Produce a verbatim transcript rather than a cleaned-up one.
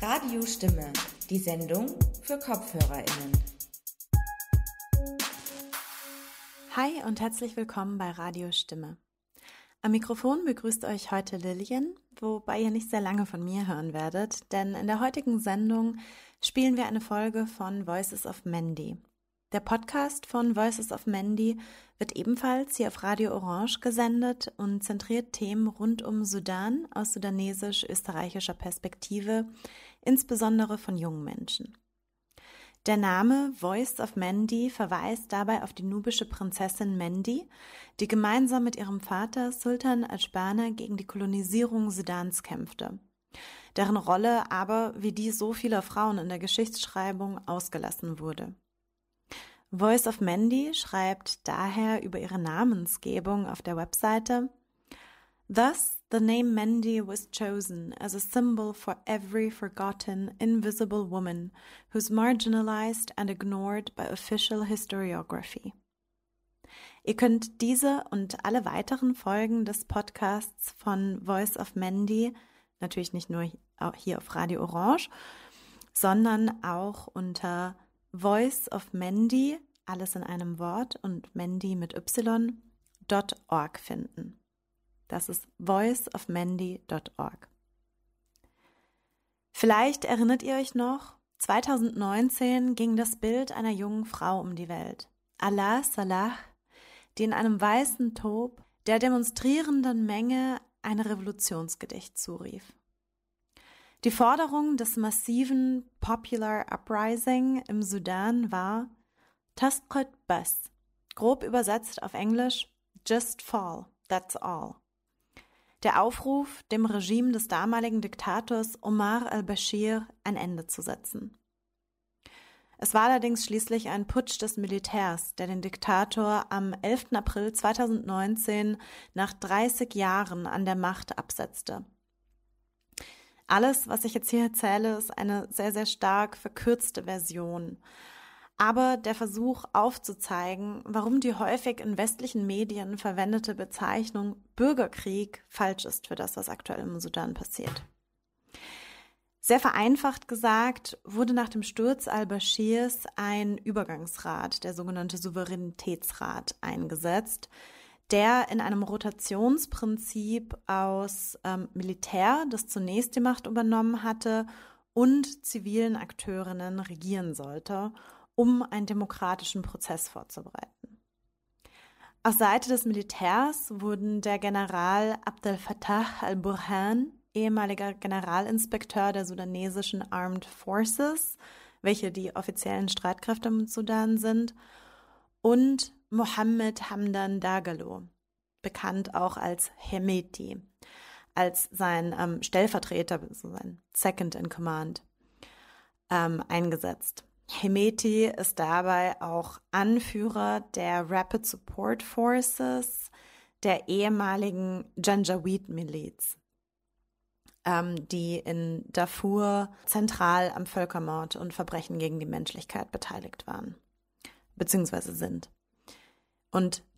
Radiostimme, die Sendung für KopfhörerInnen. Hi und herzlich willkommen bei Radiostimme. Am Mikrofon begrüßt euch heute Lilian, wobei ihr nicht sehr lange von mir hören werdet, denn in der heutigen Sendung spielen wir eine Folge von Voices of Mandy. Der Podcast von Voices of Mandy wird ebenfalls hier auf Radio Orange gesendet und zentriert Themen rund um Sudan aus sudanesisch-österreichischer Perspektive, insbesondere von jungen Menschen. Der Name Voice of Mandy verweist dabei auf die nubische Prinzessin Mandy, die gemeinsam mit ihrem Vater Sultan Ajbana gegen die Kolonisierung Sudans kämpfte, deren Rolle aber, wie die so vieler Frauen in der Geschichtsschreibung, ausgelassen wurde. Voice of Mandy schreibt daher über ihre Namensgebung auf der Webseite: Thus, the name Mandy was chosen as a symbol for every forgotten, invisible woman who's marginalized and ignored by official historiography. Ihr könnt diese und alle weiteren Folgen des Podcasts von Voice of Mandy, natürlich nicht nur hier auf Radio Orange, sondern auch unter Voice of Mandy, alles in einem Wort und Mandy mit y, .org finden. Das ist voice of mandy dot org. Vielleicht erinnert ihr euch noch, zwanzig neunzehn ging das Bild einer jungen Frau um die Welt, Alaa Salah, die in einem weißen Tob der demonstrierenden Menge ein Revolutionsgedicht zurief. Die Forderung des massiven Popular Uprising im Sudan war Tasqut Bas, grob übersetzt auf Englisch Just Fall, that's all. Der Aufruf, dem Regime des damaligen Diktators Omar al-Bashir ein Ende zu setzen. Es war allerdings schließlich ein Putsch des Militärs, der den Diktator am elften April zweitausendneunzehn nach dreißig Jahren an der Macht absetzte. Alles, was ich jetzt hier erzähle, ist eine sehr, sehr stark verkürzte Version. Aber der Versuch aufzuzeigen, warum die häufig in westlichen Medien verwendete Bezeichnung Bürgerkrieg falsch ist für das, was aktuell im Sudan passiert. Sehr vereinfacht gesagt, wurde nach dem Sturz al-Bashirs ein Übergangsrat, der sogenannte Souveränitätsrat, eingesetzt, der in einem Rotationsprinzip aus ähm, Militär, das zunächst die Macht übernommen hatte, und zivilen Akteurinnen regieren sollte, um einen demokratischen Prozess vorzubereiten. Aus Seite des Militärs wurden der General Abdel Fattah al-Burhan, ehemaliger Generalinspekteur der sudanesischen Armed Forces, welche die offiziellen Streitkräfte im Sudan sind, und Mohammed Hamdan Dagalo, bekannt auch als Hemeti, als sein ähm, Stellvertreter, also sein Second in Command, ähm, eingesetzt. Hemeti ist dabei auch Anführer der Rapid Support Forces, der ehemaligen Janjaweed-Miliz, ähm, die in Darfur zentral am Völkermord und Verbrechen gegen die Menschlichkeit beteiligt waren, beziehungsweise sind. Und